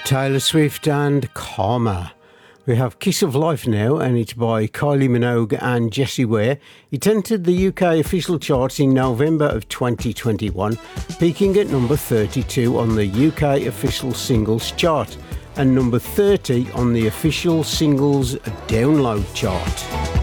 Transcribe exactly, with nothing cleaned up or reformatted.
Taylor Swift and Karma. We have Kiss of Life now, and it's by Kylie Minogue and Jessie Ware. It entered the U K official charts in November of twenty twenty-one, peaking at number thirty-two on the U K official singles chart and number thirty on the official singles download chart.